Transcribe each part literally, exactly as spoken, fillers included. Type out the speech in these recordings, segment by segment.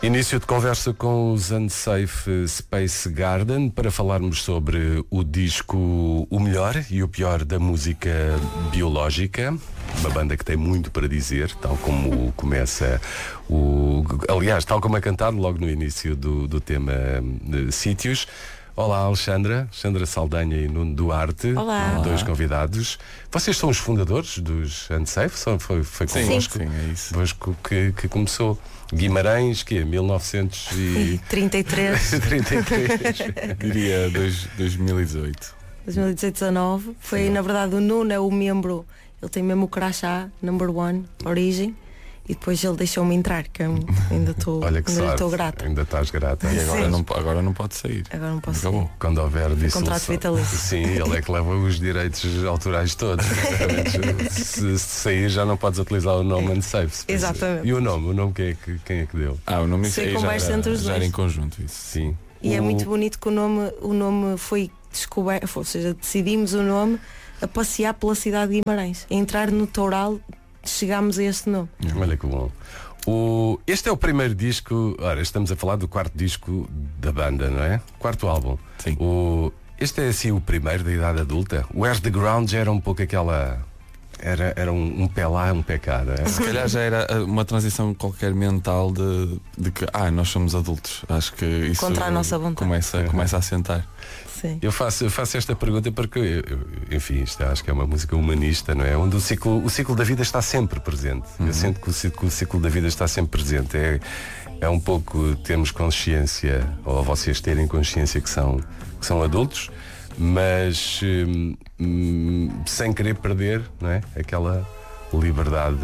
Início de conversa com os Unsafe Space Garden para falarmos sobre o disco O Melhor e o Pior da Música Biológica. Uma banda que tem muito para dizer, tal como começa o... Aliás, tal como é cantado logo no início do, do tema de Sítios. Olá, Alexandra, Alexandra Saldanha e Nuno Duarte. Olá. Dois convidados. Vocês são os fundadores dos Unsafe? São, foi foi convosco, sim, é isso. convosco que, que começou. Guimarães, que é mil novecentos e trinta e três. trinta e três. Diria dois, dois mil e dezoito. dois mil e dezoito, dezanove. Foi, Sim. na verdade, o Nuno é o membro, ele tem mesmo o crachá, number one, origem, e depois ele deixou-me entrar, que eu ainda estou Olha que ainda sorte, estou grata. ainda estás grata. E agora Sim. não, agora não pode sair. Agora não posso Acabou. sair. Quando houver dissolução. Contrato vitalício. Sim, ele é que leva os direitos autorais todos. se, se sair já não podes utilizar o nome Unsafe. Exatamente. E o nome? O nome quem é que, quem é que deu? Ah, o nome Foi aí já conversa era, entre os já era dois. em conjunto isso. Sim. E o... é muito bonito que o nome, o nome foi descoberto, ou seja, decidimos o nome a passear pela cidade de Guimarães. A entrar no Toural, chegámos a este nome. Olha que bom. O... Este é o primeiro disco. Ora, estamos a falar do quarto disco da banda, não é? Quarto álbum. Sim. O... Este é assim o primeiro da idade adulta. O Where's the Ground já era um pouco aquela. Era, era um, um pé lá, um pé cá, não é? Se calhar já era uma transição qualquer mental de, de que ah, nós somos adultos. Acho que isso Contra a nossa vontade. começa, começa a sentar. Sim. Eu faço, eu faço esta pergunta porque, eu, eu, enfim, isto acho que é uma música humanista, não é? Onde o ciclo, o ciclo da vida está sempre presente. Uhum. Eu sinto que o ciclo, o ciclo da vida está sempre presente. É, é um pouco termos consciência, ou vocês terem consciência que são, que são adultos, mas hum, hum, sem querer perder, não é? Aquela liberdade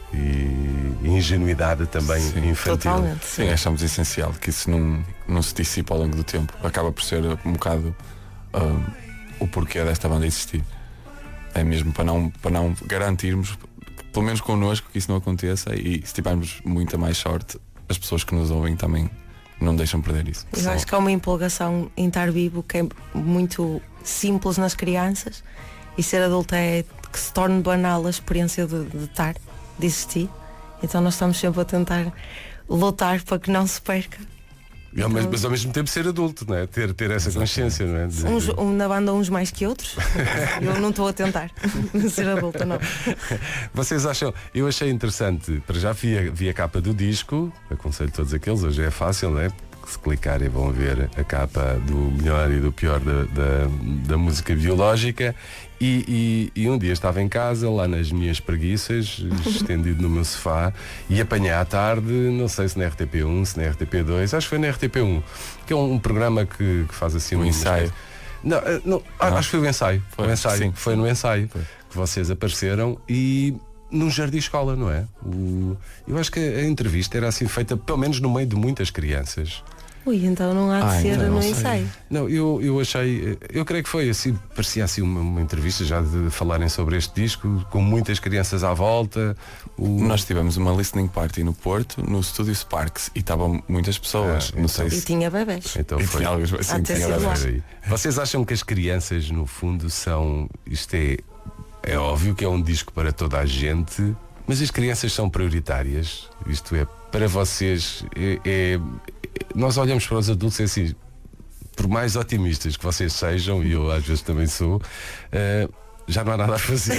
e ingenuidade também Sim. infantil. Totalmente. Sim, achamos essencial que isso não, não se dissipa ao longo do tempo. Acaba por ser um bocado ah, o porquê desta banda existir. É mesmo para não, para não garantirmos, pelo menos connosco, que isso não aconteça, e se tivermos muita mais sorte, as pessoas que nos ouvem também não deixam perder isso. Eu acho que há uma empolgação em estar vivo que é muito simples nas crianças, e ser adulto é que se torne banal a experiência de, de estar, de existir. Então nós estamos sempre a tentar lutar para que não se perca. E ao mesmo- mas ao mesmo tempo ser adulto, não é? Ter, ter essa consciência, não é? De- Uns, um, na banda uns mais que outros. Eu não estou a tentar ser adulta, não. Vocês acham? Eu achei interessante. Para já vi a, vi a capa do disco. Aconselho todos aqueles. Hoje é fácil, não é? Porque se clicarem vão ver a capa do melhor e do pior da, da, da música biológica. E, e, e um dia estava em casa, lá nas minhas preguiças, estendido no meu sofá, e apanhei à tarde, não sei se na R T P um, se na R T P dois, acho que foi na R T P um, que é um, um programa que, que faz assim Um uma ensaio. espécie- Não, eh, não, ah, Não. acho que foi o ensaio. Foi, Foi, o ensaio. sim. Foi no ensaio Foi. que vocês apareceram e num jardim escola, não é? O, eu acho que a entrevista era assim feita, pelo menos no meio de muitas crianças. Ui, então não há de Ai, ser então não no sei. ensaio. Não, eu, eu achei, eu creio que foi assim, parecia assim uma, uma entrevista já de falarem sobre este disco, com muitas crianças à volta. O... Nós tivemos uma listening party no Porto, no Estúdio Sparks, e estavam muitas pessoas. Ah, não então. sei E se. tinha bebés. Então E foi. tinha algo assim, Há de ter tinha sido nada a lá. ver. Aí. Vocês acham que as crianças no fundo são, isto é, é óbvio que é um disco para toda a gente, mas as crianças são prioritárias, isto é, para vocês é, é- nós olhamos para os adultos e assim, por mais otimistas que vocês sejam, e eu às vezes também sou, eh, já não há nada a fazer.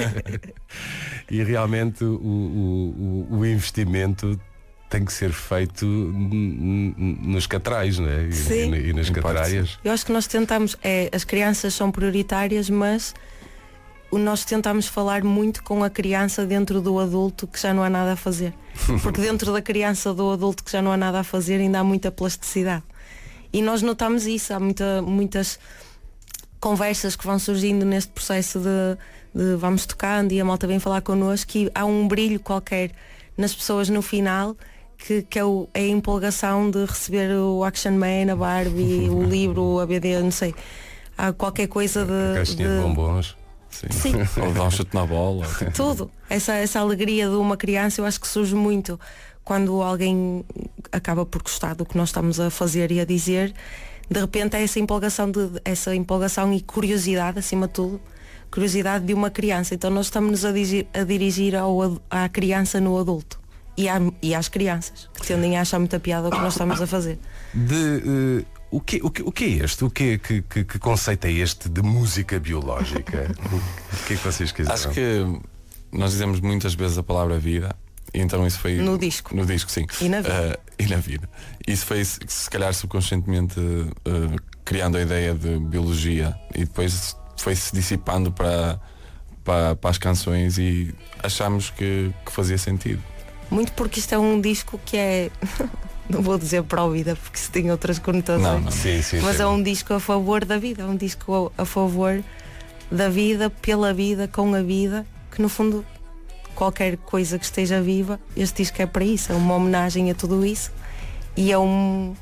E realmente o, o, o- o investimento tem que ser feito n- n- nos catrais, não é? E, Sim. e, e nas Em parte, catraias. Eu acho que nós tentamos, é, as crianças são prioritárias, mas o nós tentamos falar muito com a criança dentro do adulto que já não há nada a fazer. Porque dentro da criança do adulto que já não há nada a fazer ainda há muita plasticidade. E nós notamos isso, há muita, muitas conversas que vão surgindo neste processo de, de vamos tocando e a malta vem falar connosco, e há um brilho qualquer nas pessoas no final que, que é, o, é a empolgação de receber o Action Man, a Barbie, o livro, a B D, não sei. Há qualquer coisa de, Caixinha de de bombons. Sim. Sim. Ou dar um chute na bola. tudo. Essa, essa alegria de uma criança eu acho que surge muito quando alguém acaba por gostar do que nós estamos a fazer e a dizer. De repente é essa empolgação, de, essa empolgação e curiosidade, acima de tudo, curiosidade de uma criança. Então nós estamos a dirigir, a dirigir ao, ad- à criança no adulto. e, há, e às crianças, que tendem a achar muita piada o que nós estamos a fazer. De, uh, o, que, o, que, o que é este? O que, que, que, que conceito é este de música biológica? O que é que vocês quiseram? Acho que nós dizemos muitas vezes a palavra vida, e então isso foi. No disco. No disco, sim. E na vida. Uh, e na vida. Isso foi, se calhar, subconscientemente uh, criando a ideia de biologia, e depois foi-se dissipando para, para, para as canções e achámos que, que fazia sentido. Muito porque isto é um disco que é. Não vou dizer para a vida, porque isso tem outras conotações. Não, não. Sim, sim, Mas sim. é um disco a favor da vida, é um disco a favor da vida, pela vida, com a vida, que no fundo qualquer coisa que esteja viva, este disco é para isso, é uma homenagem a tudo isso e é um,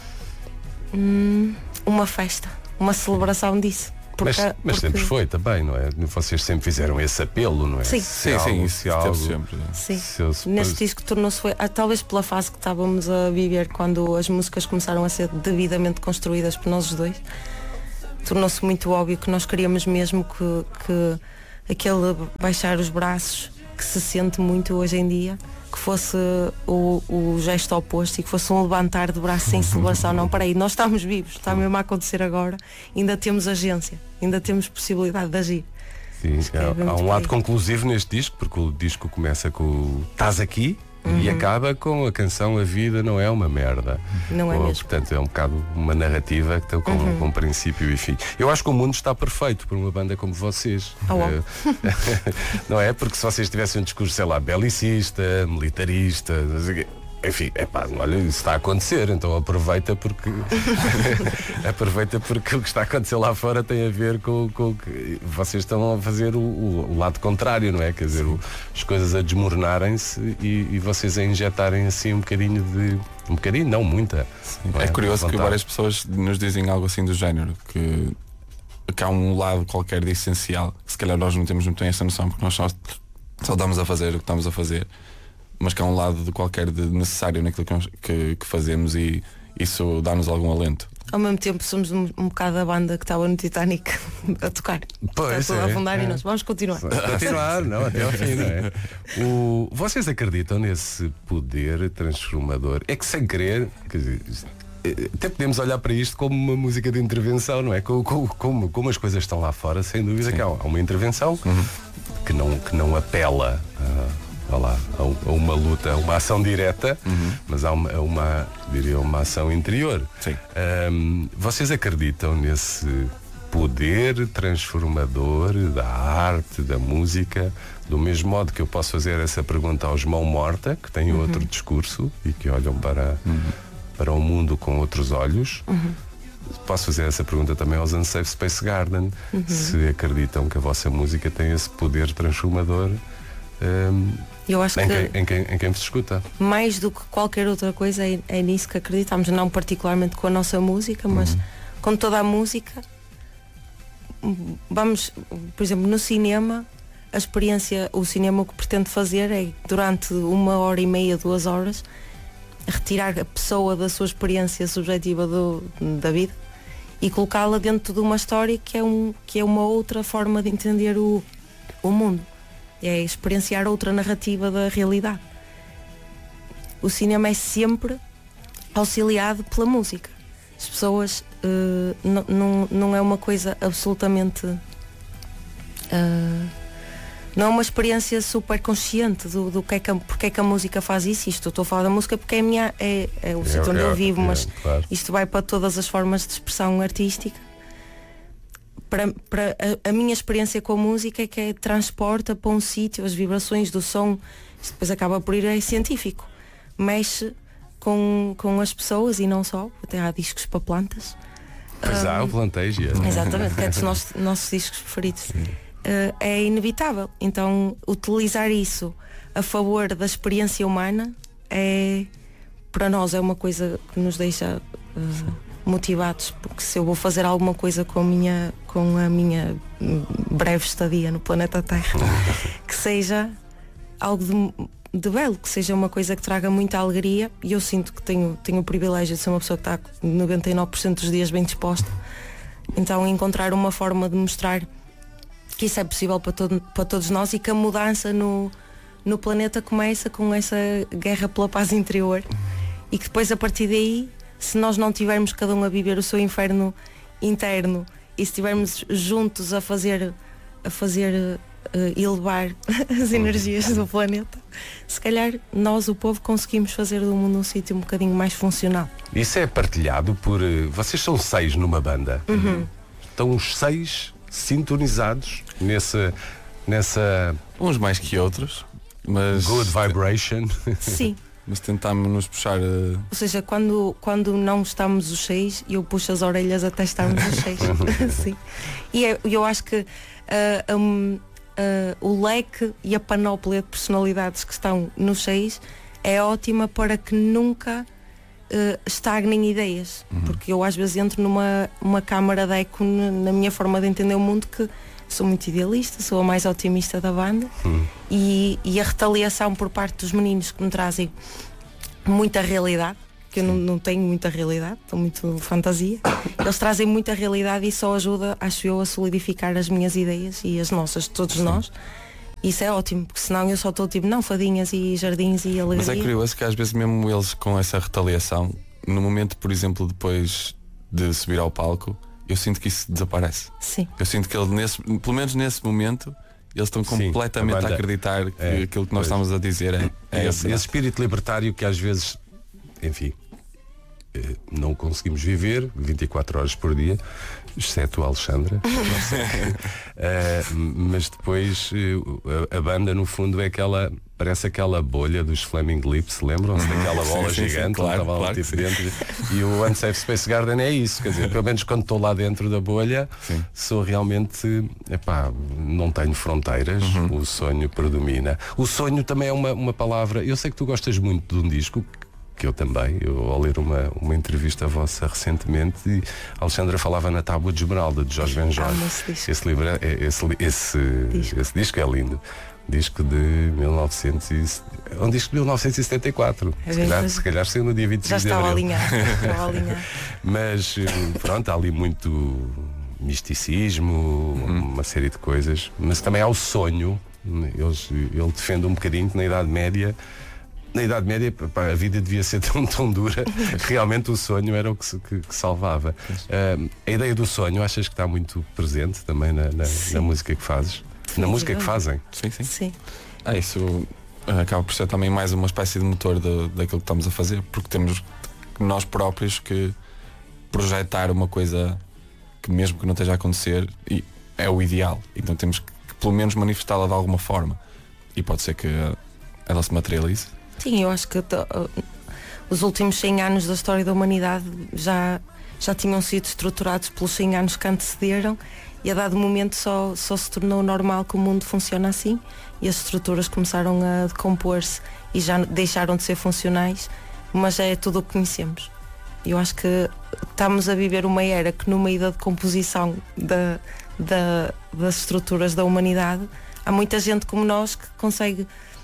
um uma festa, uma celebração disso. Mas, Porque, mas porque... sempre foi também, não é? Vocês sempre fizeram esse apelo, não é? Sim. Se Sim, algo- sim, se isso algo- teve sempre. Sim. se eu se- Neste disco tornou-se, foi, ah, talvez pela fase que estávamos a viver, quando as músicas começaram a ser devidamente construídas por nós os dois, tornou-se muito óbvio que nós queríamos mesmo que, que aquele baixar os braços que se sente muito hoje em dia, que fosse o, o gesto oposto e que fosse um levantar de braço sem celebração. Não, peraí, nós estamos vivos, está mesmo a acontecer agora, ainda temos agência, ainda temos possibilidade de agir. Sim, Acho que é há, bem há um por lado aí. conclusivo neste disco, porque o disco começa com o Estás aqui e acaba com a canção A Vida Não É Uma Merda. Não é Ou, mesmo? Portanto, é um bocado uma narrativa que tem com, Uhum. com princípio e fim. Eu acho que o mundo está perfeito para uma banda como vocês. Ah, bom. Eh, não é? Porque se vocês tivessem um discurso, sei lá, belicista, militarista, não sei o quê, enfim, é pá, olha, isso está a acontecer, então aproveita porque aproveita porque o que está a acontecer lá fora tem a ver com, com o que vocês estão a fazer o, o lado contrário, não é? Quer dizer, o, as coisas a desmoronarem-se e, e vocês a injetarem assim um bocadinho de. Um bocadinho, não muita. não É curioso que Vontade. várias pessoas nos dizem algo assim do género, que, que há um lado qualquer de essencial, que se calhar nós não temos muito bem essa noção, porque nós só, só estamos a fazer o que estamos a fazer, mas que há um lado de qualquer de necessário naquilo que, nós- que, que fazemos, e isso dá-nos algum alento. Ao mesmo tempo somos um, um bocado a banda que estava no Titanic a tocar. Pois Está tudo é, a afundar é. e nós vamos continuar. Continuar, não, até ao fim, não é? O, vocês acreditam nesse poder transformador? É que sem querer, quer dizer, até podemos olhar para isto como uma música de intervenção, não é? Como, como, como, como as coisas estão lá fora, sem dúvida que há, há uma intervenção que, não, que não apela a, a, lá, a, a uma luta, a uma ação direta, mas há uma, a uma, diria, uma ação interior. Sim. Ahm, vocês acreditam nesse poder transformador da arte, da música, do mesmo modo que eu posso fazer essa pergunta aos Mão Morta, que têm outro discurso e que olham para, para o mundo com outros olhos? Posso fazer essa pergunta também aos Unsafe Space Garden, se acreditam que a vossa música tem esse poder transformador ahm, Eu acho em, que quem, em, quem, em quem vos escuta. mais do que qualquer outra coisa é, é nisso que acreditamos, não particularmente com a nossa música, mas com toda a música. Vamos, por exemplo, no cinema, a experiência, o cinema o que pretende fazer é, durante uma hora e meia, duas horas, retirar a pessoa da sua experiência subjetiva do, da vida e colocá-la dentro de uma história que é, um, que é uma outra forma de entender o, o mundo. É experienciar outra narrativa da realidade. O cinema é sempre auxiliado pela música. As pessoas uh, não, não, não é uma coisa absolutamente uh, não é uma experiência super consciente do, do que é que a, porque é que a música faz isso. Isto eu estou a falar da música porque é, a minha, é, é o sítio onde é, eu vivo, é, mas claro. isto vai para todas as formas de expressão artística. Para, para a, a minha experiência com a música é que é, transporta para um sítio as vibrações do som. Isto depois acaba por ir, é científico, mexe com, com as pessoas e não só, até há discos para plantas. Pois há, o Plantegia. Exatamente, que é dos nossos, nossos discos preferidos. Uh, é inevitável. Então, utilizar isso a favor da experiência humana é, para nós, é uma coisa que nos deixa uh, motivados, porque se eu vou fazer alguma coisa com a minha, com a minha breve estadia no planeta Terra, que seja algo de, de belo, que seja uma coisa que traga muita alegria, e eu sinto que tenho, tenho o privilégio de ser uma pessoa que está noventa e nove por cento dos dias bem disposta. Então, encontrar uma forma de mostrar que isso é possível para, todo, para todos nós, e que a mudança no, no planeta começa com essa guerra pela paz interior e que depois a partir daí, se nós não tivermos cada um a viver o seu inferno interno e se estivermos juntos a fazer a fazer uh, elevar as energias do planeta, se calhar nós, o povo, conseguimos fazer do mundo um sítio um bocadinho mais funcional. Isso é partilhado por... Uh, vocês são seis numa banda. Uhum. Estão os seis sintonizados nessa, nessa Uns mais que outros, mas good vibration. Sim. Mas tentámos nos puxar. Uh... Ou seja, quando, quando não estamos os seis, eu puxo as orelhas até estarmos os seis. Sim. E eu, eu acho que uh, um, uh, o leque e a panóplia de personalidades que estão nos seis é ótima para que nunca uh, estagnem ideias. Uhum. Porque eu às vezes entro numa uma câmara de eco na minha forma de entender o mundo, que sou muito idealista, sou a mais otimista da banda. Uhum. e, e a retaliação por parte dos meninos que me trazem muita realidade, que eu não, não tenho muita realidade, estou muito fantasia. Eles trazem muita realidade e só ajuda, acho eu, a solidificar as minhas ideias e as nossas, de todos Sim. nós. Isso é ótimo, porque senão eu só estou tipo, não, fadinhas e jardins e alegria. Mas é curioso que às vezes mesmo eles com essa retaliação, no momento, por exemplo, depois de subir ao palco, eu sinto que isso desaparece. Sim. Eu sinto que eles, nesse, pelo menos nesse momento, eles estão Sim, completamente a, a acreditar que é, aquilo que nós pois, estamos a dizer é, é esse, esse espírito libertário que às vezes, enfim, não conseguimos viver vinte e quatro horas por dia, exceto a Alexandra. uh, mas depois a, a banda no fundo é aquela, parece aquela bolha dos Flaming Lips, lembram-se daquela bola sim, gigante, sim, claro, onde claro tipo dentro. E o Unsafe Space Garden é isso, quer dizer, pelo menos quando estou lá dentro da bolha, sim. sou realmente, epá, não tenho fronteiras, uhum. o sonho predomina. O sonho também é uma, uma palavra, eu sei que tu gostas muito de um disco, que eu também, eu ao ler uma, uma entrevista vossa recentemente, e a Alexandra falava na Tábua de Esmeralda de Jorge Benjor. Ah, esse, esse livro é, esse, esse, disco. esse disco é lindo. Disco de mil e novecentos, é um disco de mil novecentos e setenta e quatro. É se, calhar, se calhar saiu no dia vinte e cinco de abril. Já estava a alinhar. Mas pronto, há ali muito misticismo, uhum. uma série de coisas. Mas também há o sonho. Eles, ele defende um bocadinho que na Idade Média, na Idade Média pá, a vida devia ser tão, tão dura que realmente o sonho era o que, que, que salvava. Uh, a ideia do sonho, achas que está muito presente também na, na, na música que fazes? Na sim, música que fazem? Sim, sim. sim. Ah, isso uh, acaba por ser também mais uma espécie de motor de, daquilo que estamos a fazer, porque temos nós próprios que projetar uma coisa que, mesmo que não esteja a acontecer, e é o ideal. Então temos que, que pelo menos manifestá-la de alguma forma. E pode ser que uh, ela se materialize. Sim, eu acho que t- os últimos cem anos da história da humanidade já, já tinham sido estruturados pelos cem anos que antecederam, e a dado momento só, só se tornou normal que o mundo funcione assim, e as estruturas começaram a decompor-se e já deixaram de ser funcionais, mas é tudo o que conhecemos. Eu acho que estamos a viver uma era que, no meio da decomposição da, da, das estruturas da humanidade, há muita gente como nós que consegue,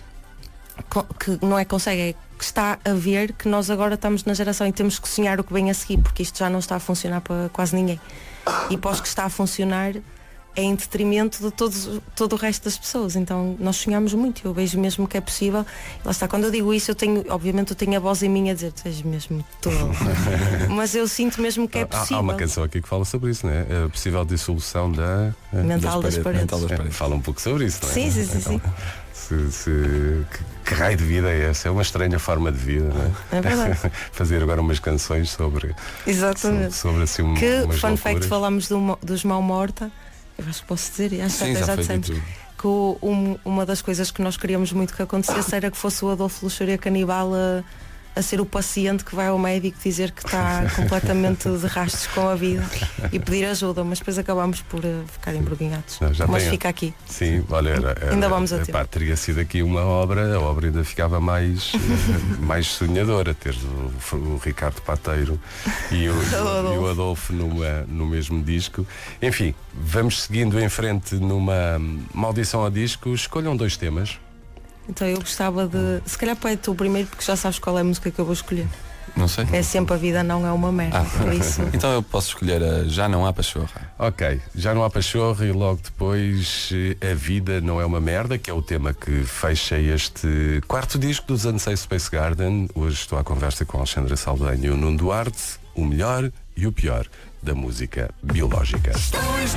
que não é consegue, é que está a ver que nós agora estamos na geração e temos que sonhar o que vem a seguir, porque isto já não está a funcionar para quase ninguém. E para os que está a funcionar é em detrimento de todos, todo o resto das pessoas. Então nós sonhamos muito, eu vejo mesmo que é possível. Lá está, quando eu digo isso, eu tenho, obviamente eu tenho a voz em mim a dizer, tu és mesmo tolo. Mas eu sinto mesmo que é possível. Há, há uma canção aqui que fala sobre isso, não é? A possível dissolução da mental das, das paredes. Mental das paredes. É, fala um pouco sobre isso, não é? Sim, sim, sim, então, sim. Se, se, que, que raio de vida é essa? É uma estranha forma de vida, não é? É verdade. Fazer agora umas canções sobre, exatamente. sobre, sobre assim, um, que, umas fun loucuras. fact, falámos do, dos Mão Morta. Eu acho que posso dizer, acho Sim, que já já foi dissemos dito. que o, um, uma das coisas que nós queríamos muito que acontecesse era que fosse o Adolfo Luxúria Canibal a, a ser o paciente que vai ao médico dizer que está completamente de rastros com a vida e pedir ajuda, mas depois acabámos por uh, ficar embruguinhados. Não, já mas tenho. Fica aqui. Sim, olha, era, era, ainda vamos a ter. tempo. Teria sido aqui uma obra, a obra ainda ficava mais, mais sonhadora, ter o, o Ricardo Pateiro e o, o, e o Adolfo numa, no mesmo disco. Enfim, vamos seguindo em frente numa uma audição ao disco. Escolham dois temas. Então eu gostava de... Se calhar pede tu primeiro, porque já sabes qual é a música que eu vou escolher. Não sei. É sempre a vida não é uma merda. Ah. Por isso. Então eu posso escolher a Já Não Há Pachorra. Ok, já não há pachorra e logo depois eh, A Vida Não É Uma Merda, que é o tema que fecha este quarto disco dos Unsay Space Garden. Hoje estou à conversa com Alexandra Saldanha e o Nuno Duarte, o melhor e o pior da música biológica.